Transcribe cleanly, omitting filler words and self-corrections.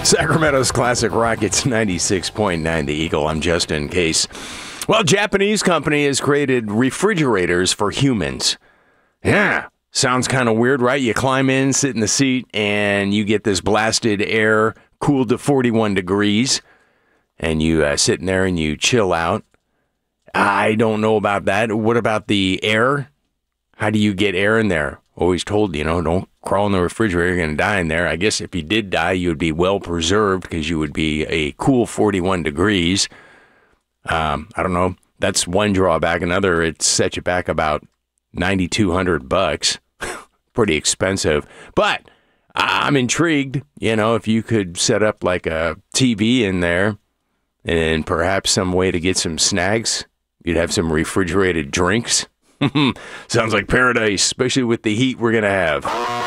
Sacramento's Classic Rockets 96.9 The Eagle. I'm Justin Case. Well, Japanese company has created refrigerators for humans. Yeah, sounds kind of weird, right? You climb in, sit in the seat, and you get this blasted air cooled to 41 degrees, and you sit in there and you chill out. I don't know about that. What about the air? How do you get air in there? Always told, don't crawl in the refrigerator, you're going to die in there. I guess if you did die, you would be well preserved because you would be a cool 41 degrees. I don't know. That's one drawback. Another, it sets you back about $9,200. Pretty expensive. But I'm intrigued, if you could set up like a TV in there and perhaps some way to get some snacks. You'd have some refrigerated drinks. Sounds like paradise, especially with the heat we're going to have.